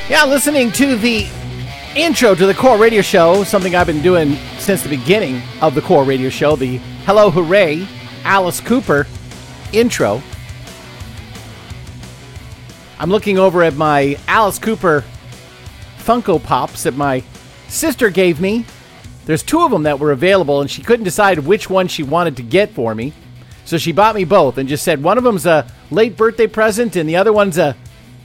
Yeah, listening to the intro to the Core Radio Show, something I've been doing since the beginning of the Core Radio Show, the Hello Hooray, Alice Cooper intro. I'm looking over at my Alice Cooper Funko Pops that my sister gave me. There's two of them that were available, and she couldn't decide which one she wanted to get for me. So she bought me both and just said one of them's a late birthday present and the other one's a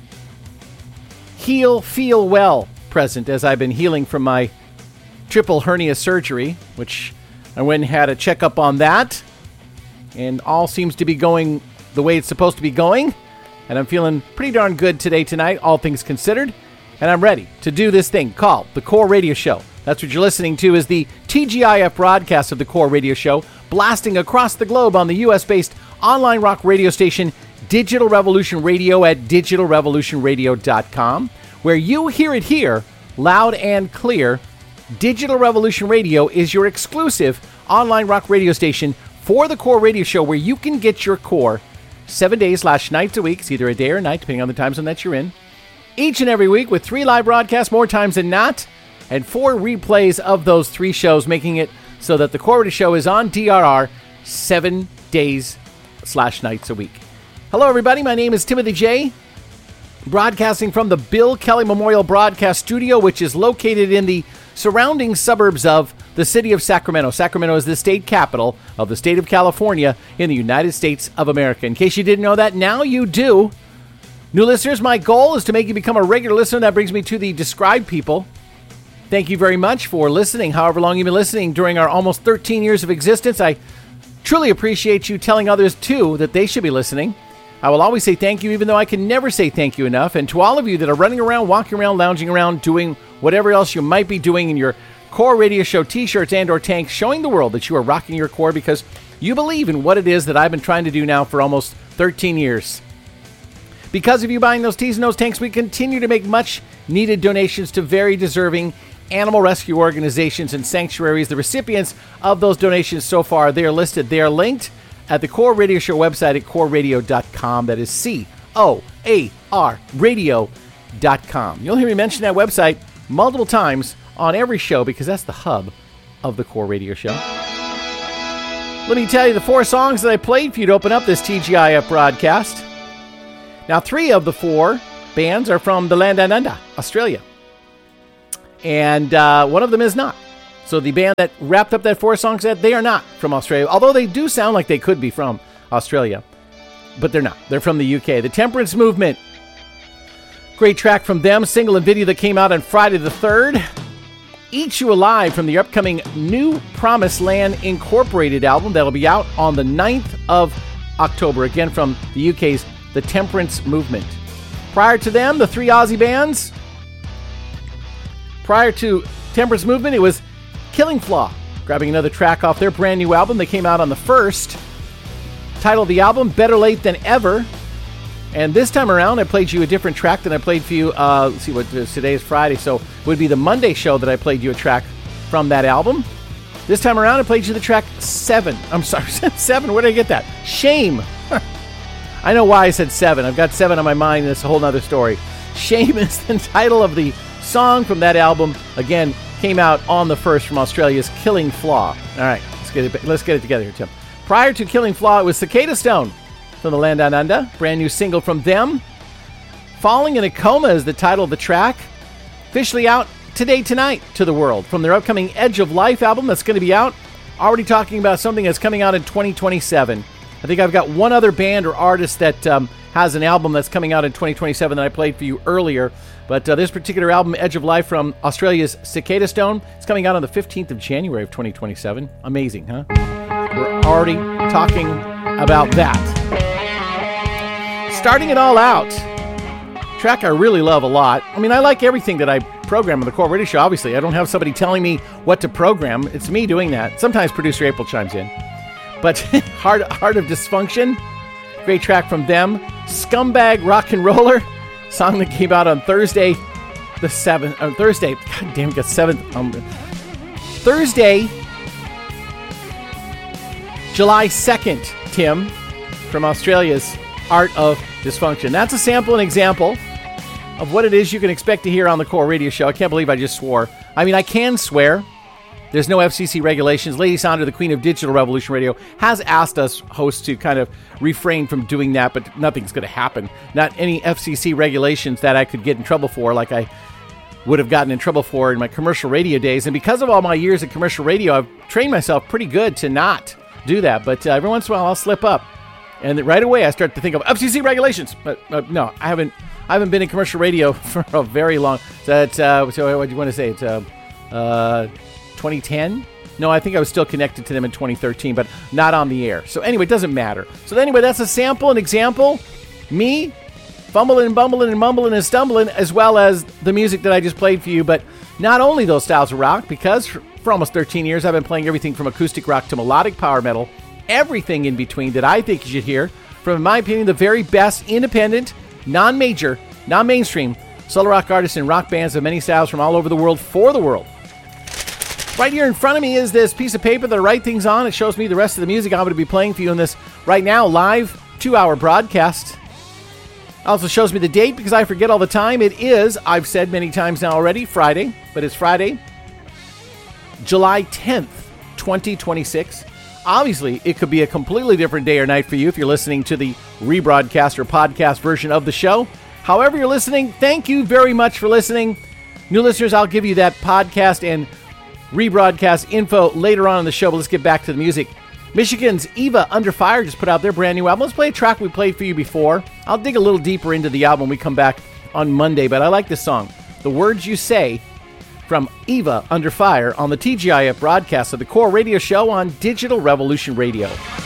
feel well present, as I've been healing from my triple hernia surgery, which I went and had a checkup on that, and all seems to be going the way it's supposed to be going, and I'm feeling pretty darn good tonight, all things considered, and I'm ready to do this thing called the Core Radio Show. That's what you're listening to, is the TGIF broadcast of the Core Radio Show, blasting across the globe on the U.S.-based online rock radio station Digital Revolution Radio at digitalrevolutionradio.com, where you hear it here, loud and clear. Digital Revolution Radio is your exclusive online rock radio station for the Core Radio Show, where you can get your core 7 days/nights a week. It's either a day or a night, depending on the time zone that you're in. Each and every week with 3 live broadcasts, more times than not, and 4 replays of those 3 shows, making it so that the Core Radio Show is on DRR 7 days/nights a week. Hello, everybody. My name is Timothy J., broadcasting from the Bill Kelly Memorial Broadcast Studio, which is located in the surrounding suburbs of the city of Sacramento. Sacramento is the state capital of the state of California in the United States of America. In case you didn't know that, now you do. New listeners, my goal is to make you become a regular listener. That brings me to the described people. Thank you very much for listening, however long you've been listening during our almost 13 years of existence. I truly appreciate you telling others, too, that they should be listening. I will always say thank you, even though I can never say thank you enough. And to all of you that are running around, walking around, lounging around, doing whatever else you might be doing in your Core Radio Show t-shirts and or tanks, showing the world that you are rocking your core because you believe in what it is that I've been trying to do now for almost 13 years. Because of you buying those tees and those tanks, we continue to make much needed donations to very deserving animal rescue organizations and sanctuaries. The recipients of those donations so far, they are listed. They are linked at the Core Radio Show website at coreradio.com. That is COAR radio.com. You'll hear me mention that website multiple times on every show because that's the hub of the Core Radio Show. Let me tell you the 4 songs that I played for you to open up this TGIF broadcast. Now, 3 of the 4 bands are from the land down under, Australia. And one of them is not. So the band that wrapped up that 4 song set, they are not from Australia, although they do sound like they could be from Australia. But they're not. They're from the UK. The Temperance Movement. Great track from them, single and video that came out on Friday the 3rd. Eat You Alive from the upcoming New Promised Land Incorporated album that'll be out on the 9th of October. Again, from the UK's The Temperance Movement. Prior to them, the 3 Aussie bands. Prior to Temperance Movement, it was Killing Flaw, grabbing another track off their brand new album that came out on the 1st. Title of the album, Better Late Than Ever. And this time around, I played you a different track than I played for you. Let's see, what today is Friday, so it would be the Monday show that I played you a track from that album. This time around, I played you the track 7. I'm sorry, 7. Where did I get that? Shame. I know why I said 7. I've got 7 on my mind, and it's a whole other story. Shame is the title of the song from that album. Again, came out on the 1st from Australia's Killing Flaw. All right, let's get it together here, Tim. Prior to Killing Flaw, it was Cicada Stone from the land down under. Brand new single from them. Falling in a Coma is the title of the track. Officially out tonight to the world from their upcoming Edge of Life album that's going to be out. Already talking about something that's coming out in 2027. I think I've got one other band or artist that has an album that's coming out in 2027 that I played for you earlier. But this particular album, Edge of Life from Australia's Cicada Stone, it's coming out on the 15th of January of 2027. Amazing, huh? We're already talking about that. Starting it all out, track I really love a lot. I mean, I like everything that I program on the Core Radio Show. Obviously, I don't have somebody telling me what to program. It's me doing that. Sometimes producer April chimes in. But Heart of Dysfunction, great track from them. Scumbag Rock and Roller, song that came out on Thursday, the 7th. Thursday, god damn, it got 7th. Thursday, July 2nd, Tim, from Australia's Art of Dysfunction. That's a sample and example of what it is you can expect to hear on the Core Radio Show. I can't believe I just swore. I mean, I can swear. There's no FCC regulations. Lady Sandra, the queen of Digital Revolution Radio, has asked us hosts to kind of refrain from doing that, but nothing's going to happen. Not any FCC regulations that I could get in trouble for, like I would have gotten in trouble for in my commercial radio days. And because of all my years in commercial radio, I've trained myself pretty good to not do that. But every once in a while, I'll slip up. And right away, I start to think of FCC regulations. But no, I haven't been in commercial radio for a very long. So what do you want to say? It's 2010? No, I think I was still connected to them in 2013, but not on the air. So anyway, it doesn't matter. So anyway, that's a sample, an example. Me fumbling and bumbling and mumbling and stumbling, as well as the music that I just played for you. But not only those styles of rock, because for almost 13 years, I've been playing everything from acoustic rock to melodic power metal, everything in between that I think you should hear from, in my opinion, the very best independent, non-major, non-mainstream solo rock artists and rock bands of many styles from all over the world for the world. Right here in front of me is this piece of paper that I write things on. It shows me the rest of the music I'm going to be playing for you in this right now live 2-hour broadcast. Also shows me the date because I forget all the time. It is, I've said many times now already, Friday, but it's Friday, July 10th, 2026. Obviously, it could be a completely different day or night for you if you're listening to the rebroadcast or podcast version of the show. However you're listening, thank you very much for listening. New listeners, I'll give you that podcast and rebroadcast info later on in the show, but let's get back to the music. Michigan's Eva Under Fire just put out their brand new album. Let's play a track we played for you before. I'll dig a little deeper into the album when we come back on Monday, but I like this song, The Words You Say, from Eva Under Fire on the TGIF broadcast of the Core Radio Show on Digital Revolution Radio.